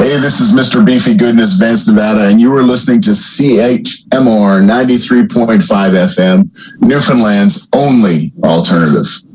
Hey, this is Mr. Beefy Goodness, Vance, Nevada, and you are listening to CHMR 93.5 FM, Newfoundland's only alternative.